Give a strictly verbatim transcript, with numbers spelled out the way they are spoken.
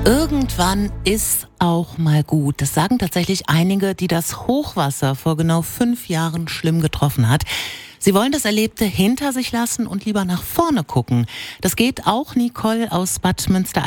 Irgendwann ist auch mal gut. Das sagen tatsächlich einige, die das Hochwasser vor genau fünf Jahren schlimm getroffen hat. Sie wollen das Erlebte hinter sich lassen und lieber nach vorne gucken. Das geht auch Nicole aus Bad Münstereifel